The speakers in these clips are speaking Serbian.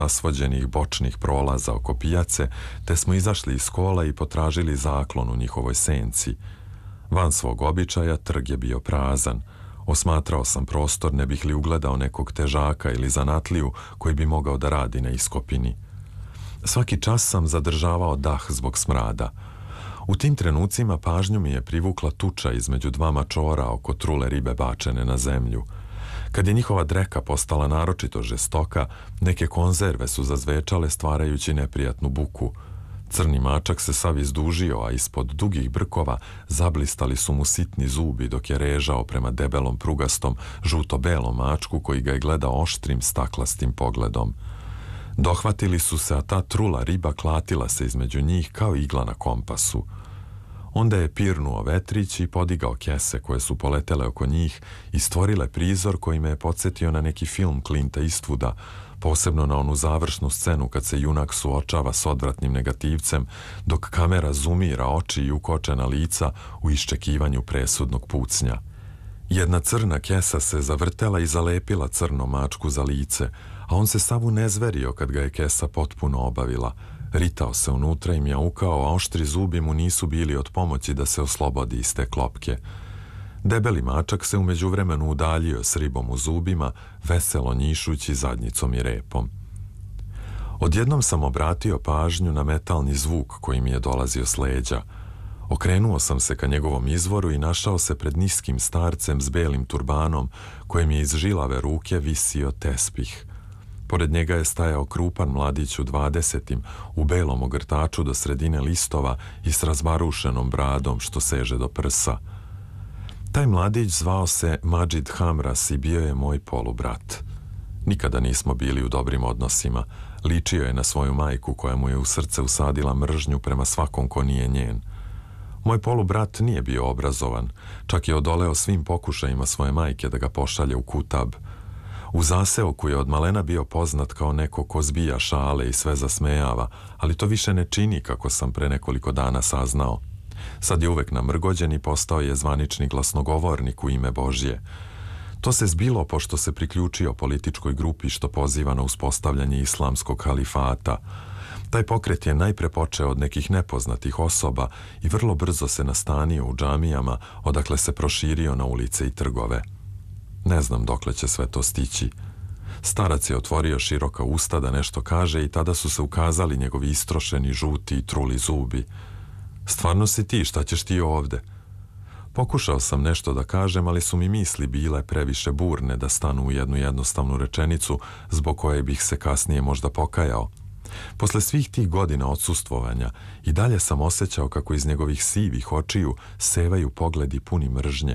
rasvođenih bočnih prolaza oko pijace, te smo izašli iz kola i potražili zaklon u njihovoj senci. Van svog običaja trg je bio prazan. Osmatrao sam prostor ne bih li ugledao nekog težaka ili zanatliju koji bi mogao da radi na iskopini. Svaki čas sam zadržavao dah zbog smrada. U tim trenucima pažnju mi je privukla tuča između dva mačora oko trule ribe bačene na zemlju. Kad je njihova dreka postala naročito žestoka, neke konzerve su zazvečale stvarajući neprijatnu buku. Crni mačak se sav izdužio, a ispod dugih brkova zablistali su mu sitni zubi dok je režao prema debelom prugastom žuto-belom mačku koji ga je gledao oštrim staklastim pogledom. Dohvatili su se, a ta trula riba klatila se između njih kao igla na kompasu. Onda je pirnuo vetrić i podigao kese koje su poletele oko njih i stvorile prizor koji me je podsjetio na neki film Clinta Eastwooda, posebno na onu završnu scenu kad se junak suočava s odvratnim negativcem, dok kamera zoomira oči i ukočena lica u iščekivanju presudnog pucnja. Jedna crna kesa se zavrtela i zalepila crnom mačku za lice, a on se sav unezverio kad ga je kesa potpuno obavila. Ritao se unutra i mjaukao, a oštri zubi mu nisu bili od pomoći da se oslobodi iz te klopke. Debeli mačak se u međuvremenu udaljio s ribom u zubima, veselo njišući zadnjicom i repom. Odjednom sam obratio pažnju na metalni zvuk koji mi je dolazio s leđa. Okrenuo sam se ka njegovom izvoru i našao se pred niskim starcem s belim turbanom, kojem je iz žilave ruke visio tespih. Pored njega je stajao krupan mladić u 20. u belom ogrtaču do sredine listova i s razbarušenom bradom što seže do prsa. Taj mladić zvao se Madžid Hamras i bio je moj polubrat. Nikada nismo bili u dobrim odnosima. Ličio je na svoju majku koja mu je u srce usadila mržnju prema svakom ko nije njen. Moj polubrat nije bio obrazovan, čak je odoleo svim pokušajima svoje majke da ga pošalje u Kutab. U zaseoku je od malena bio poznat kao neko ko zbija šale i sve zasmejava, ali to više ne čini kako sam pre nekoliko dana saznao. Sad je uvek namrgođen i postao je zvanični glasnogovornik u ime Božje. To se zbilo pošto se priključio političkoj grupi što poziva na uspostavljanje islamskog halifata. Taj pokret je najpre počeo od nekih nepoznatih osoba i vrlo brzo se nastanio u džamijama, odakle se proširio na ulice i trgove. Ne znam dokle će sve to stići. Starac je otvorio široka usta da nešto kaže i tada su se ukazali njegovi istrošeni, žuti i truli zubi. Stvarno si ti, šta ćeš ti ovde? Pokušao sam nešto da kažem, ali su mi misli bile previše burne da stanu u jednu jednostavnu rečenicu zbog koje bih se kasnije možda pokajao. Posle svih tih godina odsustvovanja i dalje sam osjećao kako iz njegovih sivih očiju sevaju pogledi puni mržnje.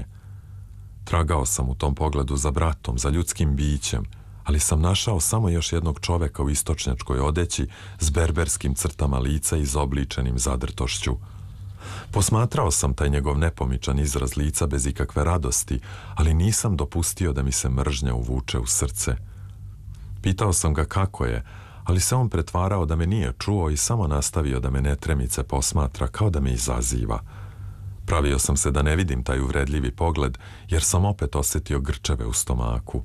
Tragao sam u tom pogledu za bratom, za ljudskim bićem, ali sam našao samo još jednog čoveka u istočnjačkoj odeći s berberskim crtama lica i izobličenim zadrtošću. Posmatrao sam taj njegov nepomičan izraz lica bez ikakve radosti, ali nisam dopustio da mi se mržnja uvuče u srce. Pitao sam ga kako je, ali se on pretvarao da me nije čuo i samo nastavio da me netremice posmatra kao da me izaziva. Pravio sam se da ne vidim taj uvredljivi pogled, jer sam opet osjetio grčeve u stomaku.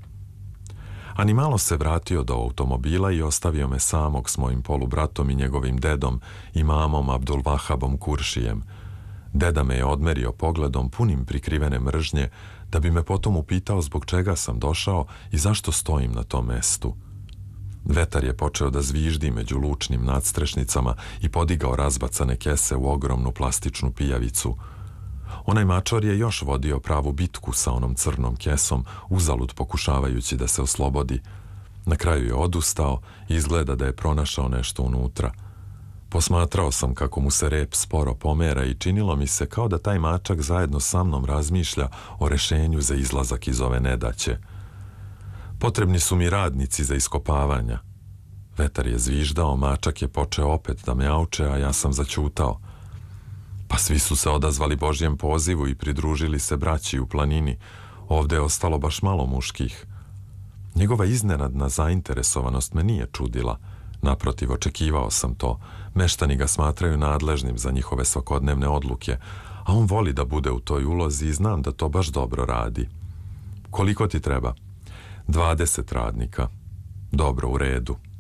Ani malo se vratio do automobila i ostavio me samog s mojim polubratom i njegovim dedom, imamom Abdul Vahabom Kuršijem. Deda me je odmerio pogledom punim prikrivene mržnje, da bi me potom upitao zbog čega sam došao i zašto stojim na tom mestu. Vetar je počeo da zviždi među lučnim nadstrešnicama i podigao razbacane kese u ogromnu plastičnu pijavicu. Onaj mačor je još vodio pravu bitku sa onom crnom kesom, uzalud pokušavajući da se oslobodi. Na kraju je odustao i izgleda da je pronašao nešto unutra. Posmatrao sam kako mu se rep sporo pomera i činilo mi se kao da taj mačak zajedno sa mnom razmišlja o rešenju za izlazak iz ove nedaće. Potrebni su mi radnici za iskopavanja. Vetar je zviždao, mačak je počeo opet da mjauče, a ja sam zaćutao. Pa svi su se odazvali Božjem pozivu i pridružili se braći u planini. Ovde je ostalo baš malo muških. Njegova iznenadna zainteresovanost me nije čudila. Naprotiv, očekivao sam to. Meštani ga smatraju nadležnim za njihove svakodnevne odluke, a on voli da bude u toj ulozi i znam da to baš dobro radi. Koliko ti treba? 20 radnika. Dobro, u redu.